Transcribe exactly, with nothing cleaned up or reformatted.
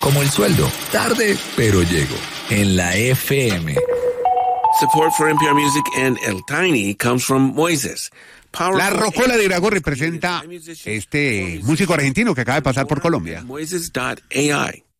Como el sueldo, tarde, pero llego. En la F M. Support for N P R Music and El Tiny comes from Moises. La Rocola de Iragorri presenta este músico argentino que acaba de pasar por Colombia. Moises punto A I.